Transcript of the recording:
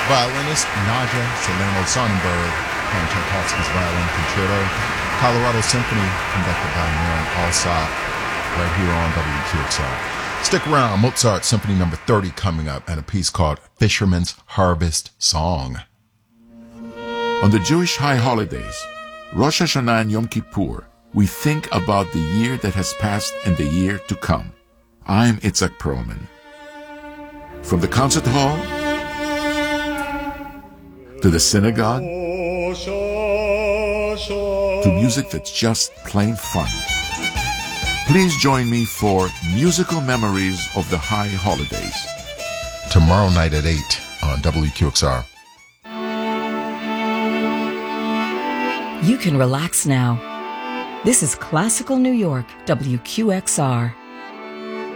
Violinist Nadia Salerno Sonnenberg playing Tchaikovsky's Violin Concerto. Colorado Symphony conducted by Maren Alsop right here on WQXR. Stick around. Mozart Symphony Number 30 coming up, and a piece called Fisherman's Harvest Song. On the Jewish high holidays, Rosh Hashanah and Yom Kippur, we think about the year that has passed and the year to come. I'm Itzhak Perlman. From the concert hall to the synagogue to music that's just plain fun. Please join me for Musical Memories of the High Holidays. Tomorrow night at 8 on WQXR. You can relax now. This is Classical New York, WQXR.